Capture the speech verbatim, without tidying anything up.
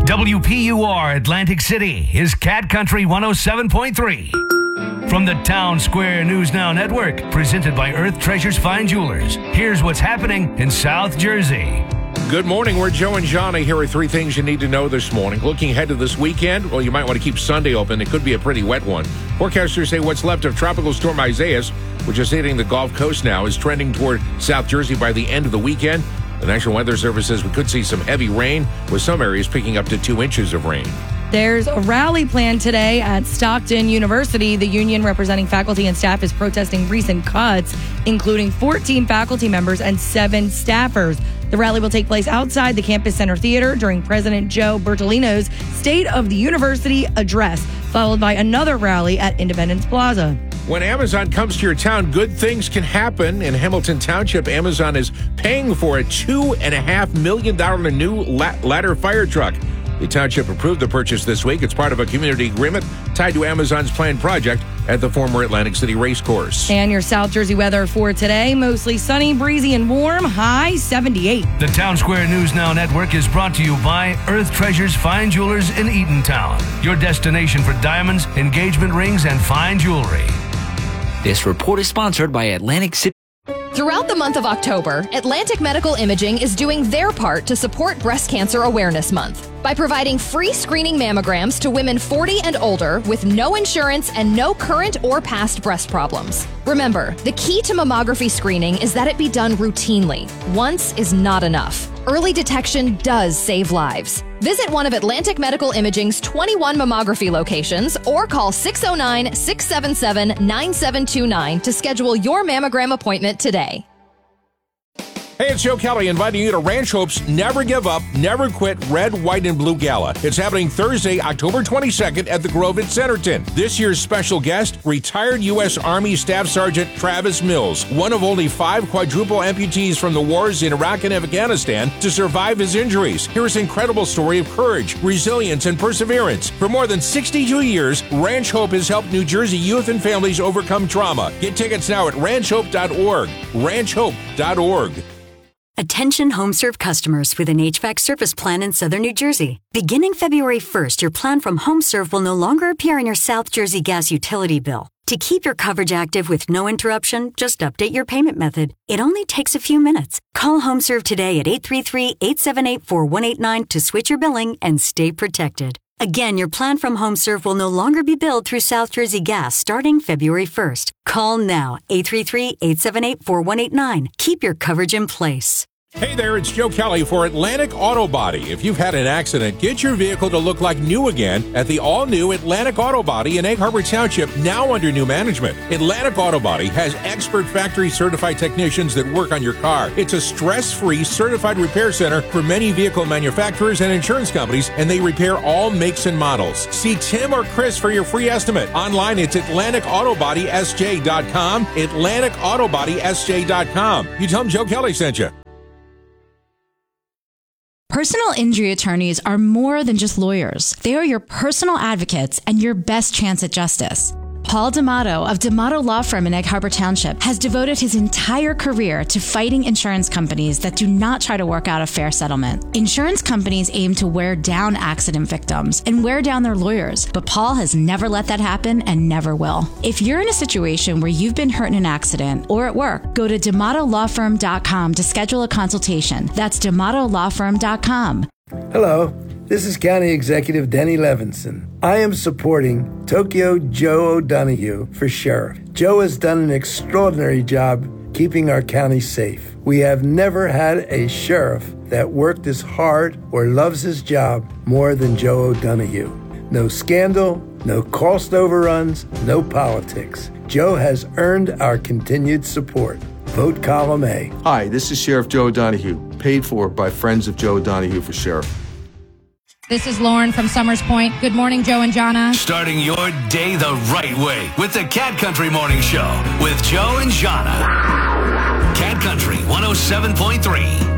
W P U R Atlantic City is Cat Country one oh seven point three. From the Town Square News Now Network, presented by Earth Treasures Fine Jewelers, here's what's happening in South Jersey. Good morning. We're Joe and Johnny. Here are three things you need to know this morning. Looking ahead to this weekend, well, you might want to keep Sunday open. It could be a pretty wet one. Forecasters say what's left of Tropical Storm Isaias, which is hitting the Gulf Coast now, is trending toward South Jersey by the end of the weekend. The National Weather Service says we could see some heavy rain, with some areas picking up to two inches of rain. There's a rally planned today at Stockton University. The union representing faculty and staff is protesting recent cuts, including fourteen faculty members and seven staffers. The rally will take place outside the Campus Center Theater during President Joe Bertolino's State of the University address, followed by another rally at Independence Plaza. When Amazon comes to your town, good things can happen. In Hamilton Township, Amazon is paying for a two point five million dollars new ladder fire truck. The township approved the purchase this week. It's part of a community agreement tied to Amazon's planned project at the former Atlantic City Racecourse. And your South Jersey weather for today, mostly sunny, breezy, and warm, high seventy-eight. The Town Square News Now Network is brought to you by Earth Treasures Fine Jewelers in Eatontown, your destination for diamonds, engagement rings, and fine jewelry. This report is sponsored by Atlantic City. Throughout the month of October, Atlantic Medical Imaging is doing their part to support Breast Cancer Awareness Month by providing free screening mammograms to women forty and older with no insurance and no current or past breast problems. Remember, the key to mammography screening is that it be done routinely. Once is not enough. Early detection does save lives. Visit one of Atlantic Medical Imaging's twenty-one mammography locations or call six oh nine, six seven seven, nine seven two nine to schedule your mammogram appointment today. Hey, it's Joe Kelly inviting you to Ranch Hope's Never Give Up, Never Quit Red, White, and Blue Gala. It's happening Thursday, October twenty-second at the Grove at Centerton. This year's special guest, retired U S Army Staff Sergeant Travis Mills, one of only five quadruple amputees from the wars in Iraq and Afghanistan to survive his injuries. Here's his incredible story of courage, resilience, and perseverance. For more than sixty-two years, Ranch Hope has helped New Jersey youth and families overcome trauma. Get tickets now at ranch hope dot org. ranch hope dot org. Attention HomeServe customers with an H V A C service plan in Southern New Jersey. Beginning February first, your plan from HomeServe will no longer appear in your South Jersey gas utility bill. To keep your coverage active with no interruption, just update your payment method. It only takes a few minutes. Call HomeServe today at eight three three, eight seven eight, four one eight nine to switch your billing and stay protected. Again, your plan from HomeServe will no longer be billed through South Jersey Gas starting February first. Call now, eight three three, eight seven eight, four one eight nine. Keep your coverage in place. Hey there, it's Joe Kelly for Atlantic Auto Body. If you've had an accident, get your vehicle to look like new again at the all-new Atlantic Auto Body in Egg Harbor Township, now under new management. Atlantic Auto Body has expert factory-certified technicians that work on your car. It's a stress-free certified repair center for many vehicle manufacturers and insurance companies, and they repair all makes and models. See Tim or Chris for your free estimate. Online, it's atlantic auto body s j dot com, atlantic auto body s j dot com. You tell them Joe Kelly sent you. Personal injury attorneys are more than just lawyers. They are your personal advocates and your best chance at justice. Paul D'Amato of D'Amato Law Firm in Egg Harbor Township has devoted his entire career to fighting insurance companies that do not try to work out a fair settlement. Insurance companies aim to wear down accident victims and wear down their lawyers, but Paul has never let that happen and never will. If you're in a situation where you've been hurt in an accident or at work, go to D'Amato Law Firm dot com to schedule a consultation. That's D'Amato Law Firm dot com. Hello. This is County Executive Denny Levinson. I am supporting Tokyo Joe O'Donoghue for sheriff. Joe has done an extraordinary job keeping our county safe. We have never had a sheriff that worked as hard or loves his job more than Joe O'Donoghue. No scandal, no cost overruns, no politics. Joe has earned our continued support. Vote column A. Hi, this is Sheriff Joe O'Donoghue, paid for by Friends of Joe O'Donoghue for Sheriff. This is Lauren from Summers Point. Good morning, Joe and Jonna. Starting your day the right way with the Cat Country Morning Show with Joe and Jonna. Cat Country one oh seven point three.